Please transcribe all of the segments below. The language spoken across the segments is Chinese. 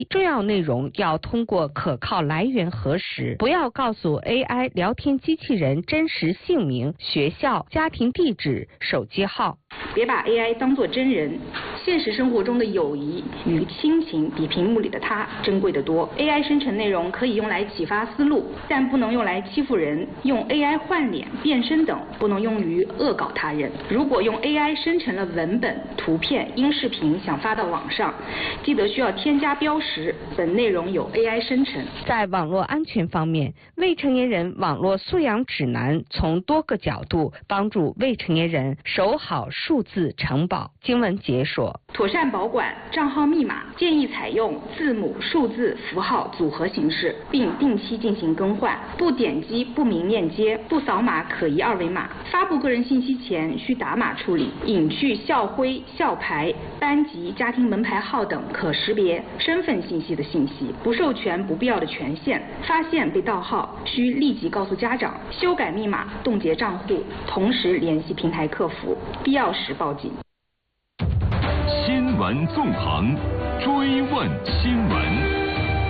重要内容要通过可靠来源核实，不要告诉 AI 聊天机器人真实姓名、学校、家庭地址、手机号。 别把 AI 当作真人，现实生活中的友谊与亲情比屏幕里的他珍贵得多。AI 生成内容可以用来启发思路，但不能用来欺负人。用 AI 换脸、变身等不能用于恶搞他人。如果用 AI 生成了文本、图片、音视频想发到网上，记得需要添加标识，本内容有 AI 生成。 在网络安全方面，未成年人网络素养指南从多个角度帮助未成年人守好数字城堡。经文解说， 妥善保管账号密码，建议采用字母、数字、符号组合形式，并定期进行更换。不点击不明链接，不扫码可疑二维码。发布个人信息前需打码处理，隐去校徽、校牌、班级、家庭门牌号等可识别身份信息的信息。不授权不必要的权限，发现被盗号需立即告诉家长，修改密码、冻结账户，同时联系平台客服，必要时报警。 新闻纵横，追问新闻。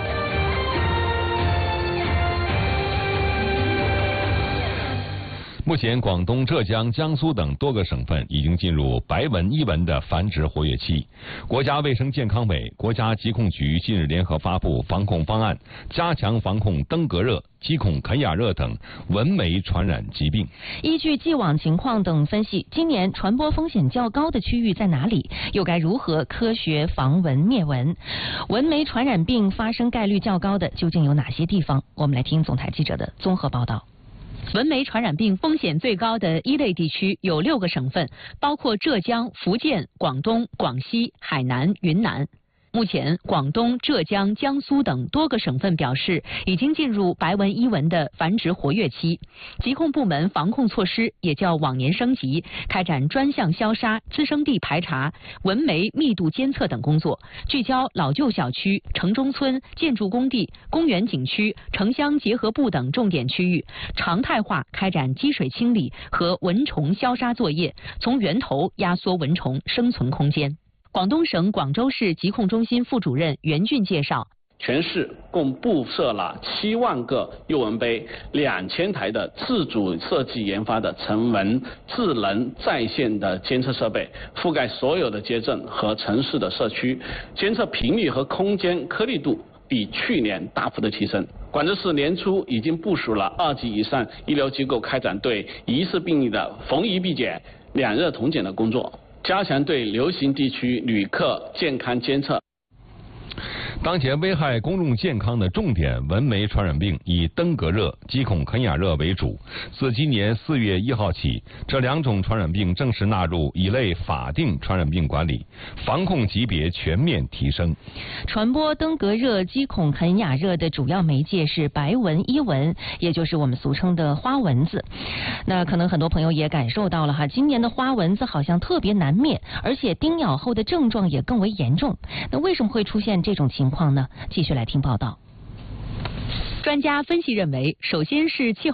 目前，广东、浙江、江苏等多个省份已经进入白文伊蚊的繁殖活跃期。国家卫生健康委、国家疾控局近日联合发布防控方案，加强防控登革热、鸡孔肯雅热等蚊媒传染疾病。 依据既往情况等分析，今年传播风险较高的区域在哪里？又该如何科学防蚊灭蚊？蚊媒传染病发生概率较高的究竟有哪些地方？我们来听总台记者的综合报道。 蚊媒传染病风险最高的一类地区有6个省份，包括浙江、福建、广东、广西、海南、云南。目前，广东、浙江、江苏等多个省份表示已经进入白文伊蚊的繁殖活跃期，疾控部门防控措施也较往年升级，开展专项消杀、滋生地排查、蚊媒密度监测等工作，聚焦老旧小区、城中村、建筑工地、公园景区、城乡结合部等重点区域，常态化开展积水清理和蚊虫消杀作业，从源头压缩蚊虫生存空间。广东省广州市疾控中心副主任袁俊介绍， 全市共布设了7万个诱蚊杯，2000台的自主设计研发的成蚊智能在线的监测设备，覆盖所有的街镇和城市的社区，监测频率和空间颗粒度比去年大幅的提升。广州市年初已经部署了2级以上医疗机构开展对疑似病例的逢疑必检、2热同检的工作，加强对流行地区旅客健康监测。 当前危害公众健康的重点蚊媒传染病以登革热、鸡孔肯雅热为主。自今年4月1号起，这2种传染病正式纳入乙类法定传染病管理，防控级别全面提升。 传播登革热、鸡孔肯雅热的主要媒介是白文伊蚊，也就是我们俗称的花蚊子。那可能很多朋友也感受到了哈，今年的花蚊子好像特别难灭，而且叮咬后的症状也更为严重。那为什么会出现这种情况呢？继续来听报道。 专家分析认为，首先是气候